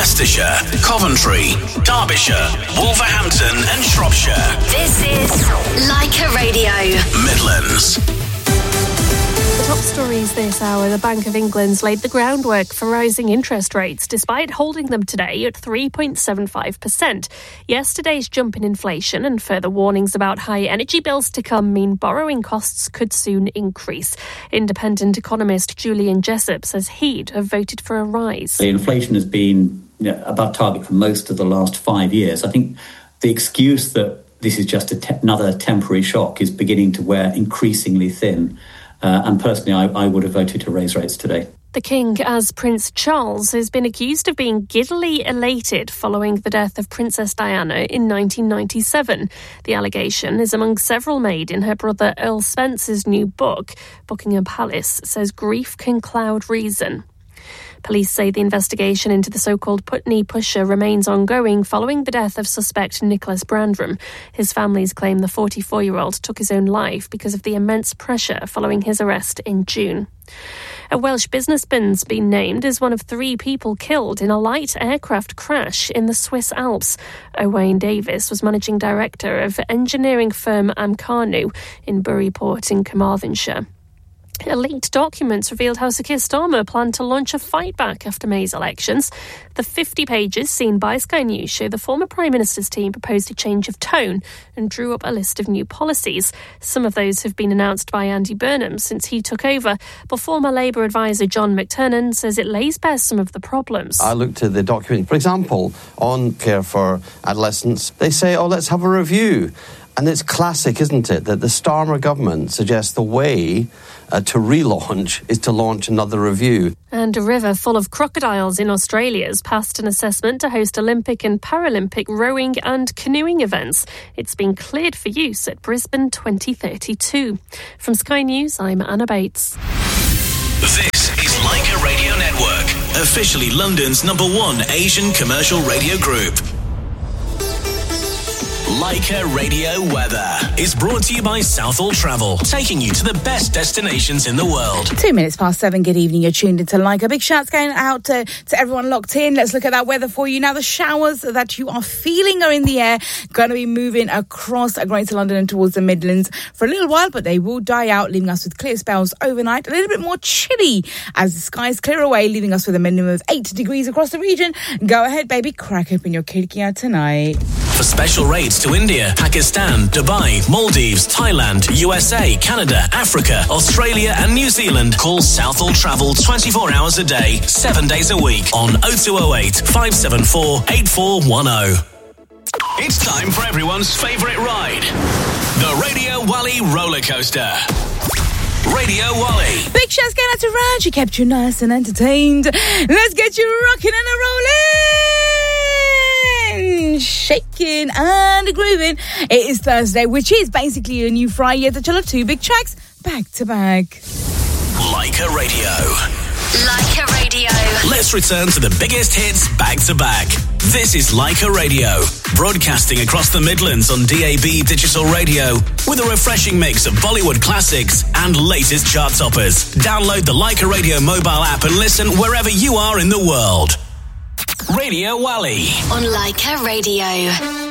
Leicestershire, Coventry, Derbyshire, Wolverhampton and Shropshire. This is Leica Radio. Midlands. The top stories this hour. The Bank of England's laid the groundwork for rising interest rates, despite holding them today at 3.75%. Yesterday's jump in inflation and further warnings about high energy bills to come mean borrowing costs could soon increase. Independent economist Julian Jessup says he'd have voted for a rise. The inflation has been above target for most of the last 5 years. I think the excuse that this is just another temporary shock is beginning to wear increasingly thin. And personally, I would have voted to raise rates today. The King, as Prince Charles, has been accused of being giddily elated following the death of Princess Diana in 1997. The allegation is among several made in her brother Earl Spencer's new book. Buckingham Palace says grief can cloud reason. Police say the investigation into the so-called Putney Pusher remains ongoing following the death of suspect Nicholas Brandram. His families claim the 44-year-old took his own life because of the immense pressure following his arrest in June. A Welsh businessman's been named as one of 3 people killed in a light aircraft crash in the Swiss Alps. Owain Davis was managing director of engineering firm Amcarno in Buryport in Carmarthenshire. Leaked documents revealed how Sir Keir Starmer planned to launch a fight back after May's elections. The 50 pages seen by Sky News show the former Prime Minister's team proposed a change of tone and drew up a list of new policies. Some of those have been announced by Andy Burnham since he took over, but former Labour advisor John McTernan says it lays bare some of the problems. I looked at the document. For example, on care for adolescents, they say, let's have a review. And it's classic, isn't it, that the Starmer government suggests the way to relaunch is to launch another review. And a river full of crocodiles in Australia has passed an assessment to host Olympic and Paralympic rowing and canoeing events. It's been cleared for use at Brisbane 2032. From Sky News, I'm Anna Bates. This is Leica Radio Network, officially London's #1 Asian commercial radio group. Leica Radio Weather is brought to you by Southall Travel, taking you to the best destinations in the world. 2 minutes past 7. Good evening. You're tuned into Leica. Big shouts going out to everyone locked in. Let's look at that weather for you. Now, the showers that you are feeling are in the air, going to be moving across Greater London and towards the Midlands for a little while, but they will die out, leaving us with clear spells overnight. A little bit more chilly as the skies clear away, leaving us with a minimum of 8 degrees across the region. Go ahead, baby. Crack open your khirki tonight. For special rates to India, Pakistan, Dubai, Maldives, Thailand, USA, Canada, Africa, Australia and New Zealand, call Southall Travel 24 hours a day, 7 days a week on 0208 574 8410. It's time for everyone's favourite ride, the Radio Wally roller coaster. Radio Wally. Big shouts going out to Raj. She kept you nice and entertained. Let's get you rocking and rolling, shaking and grooving. It is Thursday, which is basically a new Friday that you'll have 2 big tracks back to back. Leica Radio. Leica Radio. Let's return to the biggest hits back to back. This is Leica Radio, broadcasting across the Midlands on DAB digital radio with a refreshing mix of Bollywood classics and latest chart toppers. Download the Leica Radio mobile app and listen wherever you are in the world. Radio Wally On Leica Radio.